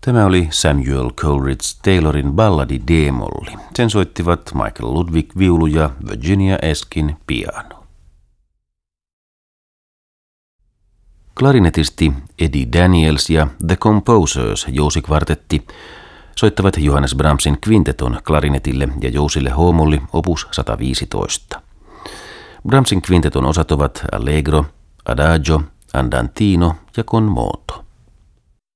Tämä oli Samuel Coleridge Taylorin balladi D-molli. Sen soittivat Michael Ludwig viulu ja Virginia Eskin piano. Klarinetisti Eddie Daniels ja The Composers jousikvartetti soittavat Johannes Brahmsin kvinteton klarinetille ja jousille h-molli opus 115. Brahmsin kvinteton osat ovat Allegro, Adagio, Andantino ja Con moto.